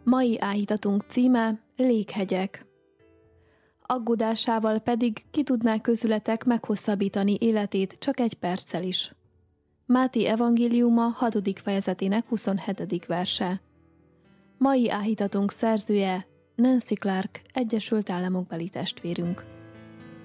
Mai áhítatunk címe Léghegyek. Aggódásával pedig ki tudná közületek meghosszabbítani életét csak 1 perccel is. Máté evangéliuma 6. fejezetének 27. verse. Mai áhítatunk szerzője Nancy Clark, Egyesült Államokbeli testvérünk.